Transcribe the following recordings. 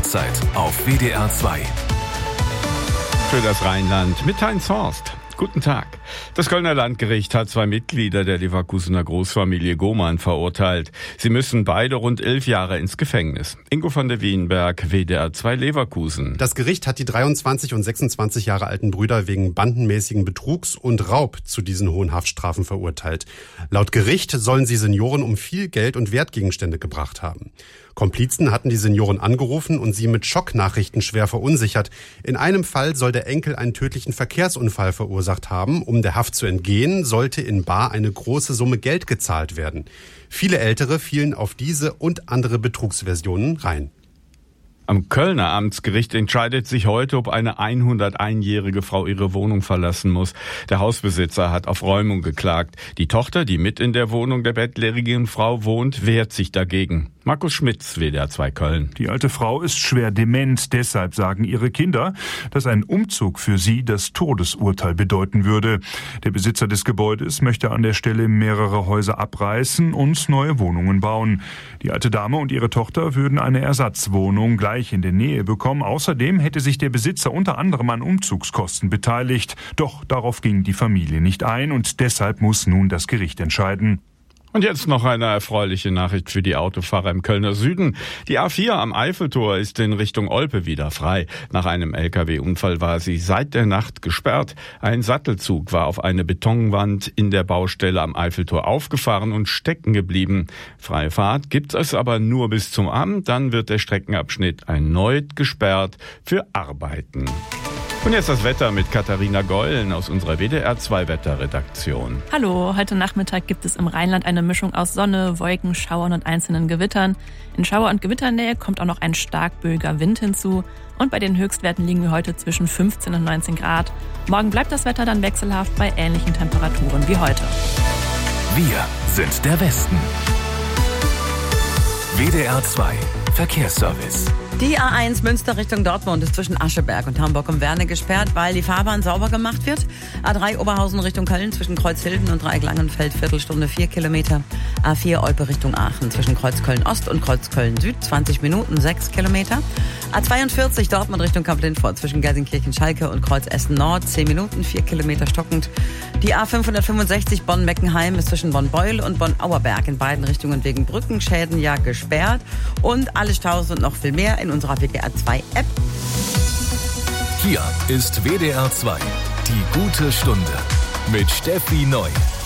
Verkehrszeit auf WDR 2. Für das Rheinland mit Heinz Horst. Guten Tag. Das Kölner Landgericht hat 2 Mitglieder der Leverkusener Großfamilie Gohmann verurteilt. Sie müssen beide rund 11 Jahre ins Gefängnis. Ingo von der Wienberg, WDR 2 Leverkusen. Das Gericht hat die 23 und 26 Jahre alten Brüder wegen bandenmäßigen Betrugs und Raub zu diesen hohen Haftstrafen verurteilt. Laut Gericht sollen sie Senioren um viel Geld und Wertgegenstände gebracht haben. Komplizen hatten die Senioren angerufen und sie mit Schocknachrichten schwer verunsichert. In einem Fall soll der Enkel einen tödlichen Verkehrsunfall verursacht haben. Um der Haft zu entgehen, sollte in bar eine große Summe Geld gezahlt werden. Viele Ältere fielen auf diese und andere Betrugsversionen rein. Am Kölner Amtsgericht entscheidet sich heute, ob eine 101-jährige Frau ihre Wohnung verlassen muss. Der Hausbesitzer hat auf Räumung geklagt. Die Tochter, die mit in der Wohnung der bettlägerigen Frau wohnt, wehrt sich dagegen. Markus Schmitz, WDR 2 Köln. Die alte Frau ist schwer dement. Deshalb sagen ihre Kinder, dass ein Umzug für sie das Todesurteil bedeuten würde. Der Besitzer des Gebäudes möchte an der Stelle mehrere Häuser abreißen und neue Wohnungen bauen. Die alte Dame und ihre Tochter würden eine Ersatzwohnung gleich in der Nähe bekommen. Außerdem hätte sich der Besitzer unter anderem an Umzugskosten beteiligt. Doch darauf ging die Familie nicht ein und deshalb muss nun das Gericht entscheiden. Und jetzt noch eine erfreuliche Nachricht für die Autofahrer im Kölner Süden. Die A4 am Eiffeltor ist in Richtung Olpe wieder frei. Nach einem LKW-Unfall war sie seit der Nacht gesperrt. Ein Sattelzug war auf eine Betonwand in der Baustelle am Eiffeltor aufgefahren und stecken geblieben. Freie Fahrt gibt es aber nur bis zum Abend. Dann wird der Streckenabschnitt erneut gesperrt für Arbeiten. Und jetzt das Wetter mit Katharina Geulen aus unserer WDR 2 Wetterredaktion. Hallo, heute Nachmittag gibt es im Rheinland eine Mischung aus Sonne, Wolken, Schauern und einzelnen Gewittern. In Schauer- und Gewitternähe kommt auch noch ein stark böiger Wind hinzu. Und bei den Höchstwerten liegen wir heute zwischen 15 und 19 Grad. Morgen bleibt das Wetter dann wechselhaft bei ähnlichen Temperaturen wie heute. Wir sind der Westen. WDR 2 Verkehrsservice. Die A1 Münster Richtung Dortmund ist zwischen Ascheberg und Hamburg um Werne gesperrt, weil die Fahrbahn sauber gemacht wird. A3 Oberhausen Richtung Köln zwischen Kreuzhilden und Dreieck-Langenfeld, Viertelstunde 4 Kilometer. A4 Olpe Richtung Aachen zwischen Kreuzköln-Ost und Kreuzköln-Süd 20 Minuten, 6 Kilometer. A42 Dortmund Richtung Kamp-Lindfort zwischen Gelsenkirchen-Schalke und Kreuz-Essen-Nord 10 Minuten, 4 Kilometer stockend. Die A565 Bonn-Meckenheim ist zwischen Bonn-Beul und Bonn-Auerberg in beiden Richtungen wegen Brückenschäden ja gesperrt. Und alle Staus und noch viel mehr in unserer WDR 2 App. Hier ist WDR 2, die gute Stunde mit Steffi Neu.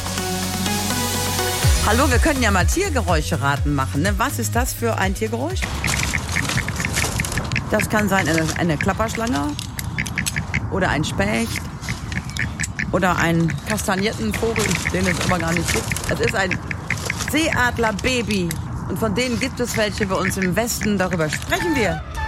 Hallo, wir können ja mal Tiergeräusche raten machen. Ne? Was ist das für ein Tiergeräusch? Das kann sein eine Klapperschlange oder ein Specht oder ein Kastagnetenvogel, den es aber gar nicht gibt. Es ist ein Seeadlerbaby. Und von denen gibt es welche bei uns im Westen. Darüber sprechen wir.